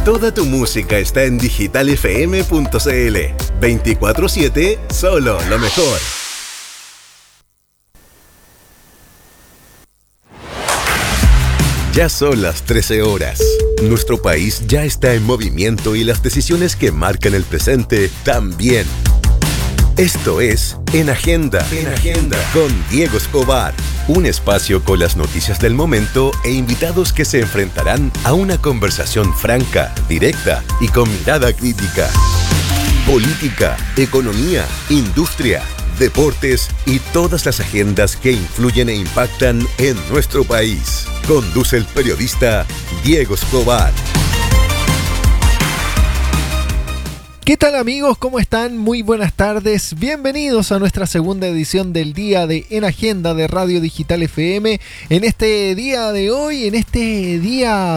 Toda tu música está en digitalfm.cl. 24/7, solo lo mejor. Ya son las 13 horas. Nuestro país ya está en movimiento y las decisiones que marcan el presente también. Esto es En Agenda, con Diego Escobar. Un espacio con las noticias del momento e invitados que se enfrentarán a una conversación franca, directa y con mirada crítica. Política, economía, industria, deportes y todas las agendas que influyen e impactan en nuestro país. Conduce el periodista Diego Escobar. ¿Qué tal amigos? ¿Cómo están? Muy buenas tardes. Bienvenidos a nuestra segunda edición del día de En Agenda de Radio Digital FM. En este día de hoy, en este día